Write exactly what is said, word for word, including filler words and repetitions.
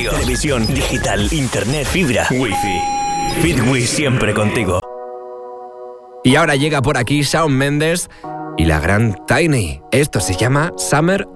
radio, televisión, digital, internet, fibra, wifi. Fitwi siempre contigo. Y ahora llega por aquí Shawn Mendes y la gran Tiny. Esto se llama Summer